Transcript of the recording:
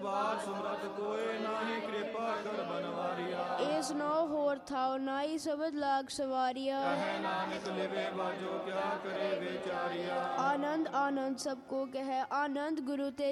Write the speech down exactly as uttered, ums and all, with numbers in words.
ਦਰਬਾਰ ਸਮਰੱਥ ਕੋਏ ਨਾਹੀ, ਕਿਰਪਾ ਕਰ ਬਨਵਾਰੀਆ। ਇਹ ਸੁਨੋ ਹੋਰ ਥਾਓ ਨਾਈ, ਸ਼ਬਦ ਲਾਗ ਸਵਾਰੀਆ। ਕਹੈ ਨਾਨਕ ਲਿਵੇ ਬਾਜੋ, ਕਿਆ ਕਰੇ ਵਿਚਾਰੀਆ। ਆਨੰਦ ਆਨੰਦ ਸਭ ਕੋ ਕਹੈ, ਆਨੰਦ ਗੁਰੂ ਤੇ